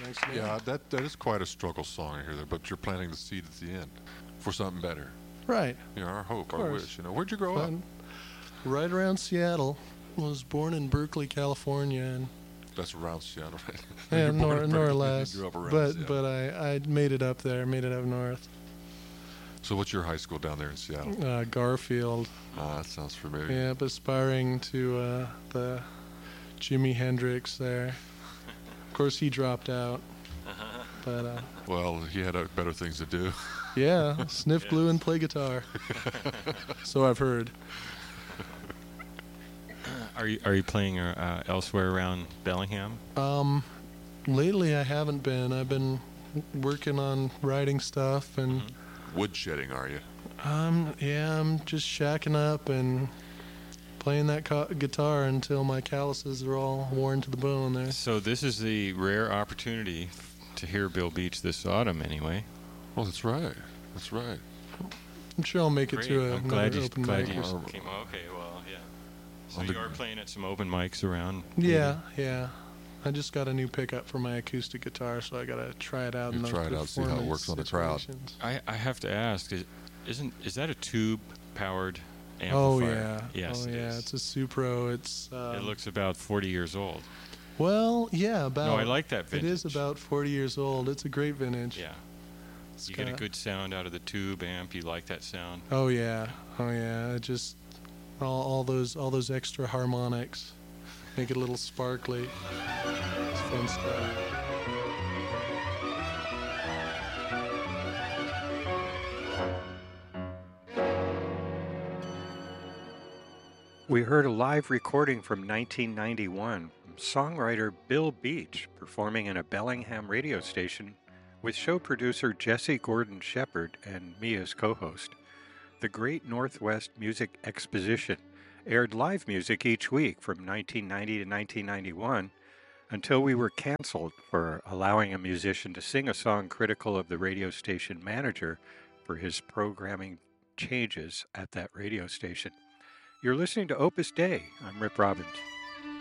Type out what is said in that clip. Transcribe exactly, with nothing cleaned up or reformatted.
Nice name. Yeah, that that is quite a struggle song I hear there, but you're planting the seed at the end for something better. Right. You know, our hope, Of our course. wish. You know, where'd you grow up? Fun. Right around Seattle. Was born in Berkeley, California, and That's around Seattle, right? yeah, You're born nor, in nor Berkeley, less. you grew up around But Seattle. but I, I made it up there, made it up north. So what's your high school down there in Seattle? Uh, Garfield. Ah, that sounds familiar. Yeah, aspiring to uh, the Jimi Hendrix there. Of course, he dropped out. But uh, Well, he had uh, better things to do. yeah, sniff glue and play guitar. So I've heard. Are you are you playing uh, elsewhere around Bellingham? Um, lately I haven't been. I've been working on writing stuff, and Woodshedding, are you? um, yeah, I'm just shacking up and playing that co- guitar until my calluses are all worn to the bone there. So this is the rare opportunity to hear Bill Beach this autumn, anyway. Oh, that's right. That's right. I'm sure I'll make it Great. to a, I'm glad another you, open glad mic. you or something. came. Okay, well, yeah. So On you the- are playing at some open mics around. Yeah, yeah. I just got a new pickup for my acoustic guitar, so I gotta try it out You in those try it out, see how it performance works on the crowd. situations. I, I have to ask, is, isn't is that a tube powered Oh amplifier? yeah, Yes, oh it yeah. is. It's a Supro. It's um, It looks about forty years old. well, yeah. About No, I like that It is vintage. about forty years old. It's a great vintage. Yeah. It's You get a got- good sound out of the tube amp. You like that sound? Oh yeah, oh yeah. It just all, all those all those extra harmonics make it a little sparkly. It's fun stuff. We heard a live recording from nineteen ninety-one from songwriter Bill Beach performing in a Bellingham radio station with show producer Jesse Gordon Shepherd and me as co-host. The Great Northwest Music Exposition aired live music each week from nineteen ninety to nineteen ninety-one until we were canceled for allowing a musician to sing a song critical of the radio station manager for his programming changes at that radio station. You're listening to Opus Dei. I'm Rip Robbins.